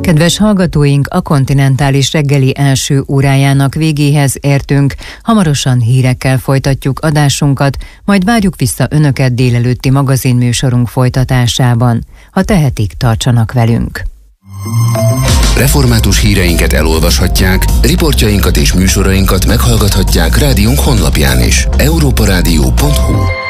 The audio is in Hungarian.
Kedves hallgatóink, a kontinentális reggeli első órájának végéhez értünk. Hamarosan hírekkel folytatjuk adásunkat, majd várjuk vissza Önöket délelőtti magazinműsorunk folytatásában. Ha tehetik, tartsanak velünk. Református híreinket elolvashatják, riportjainkat és műsorainkat meghallgathatják rádiónk honlapján is. Europaradio.hu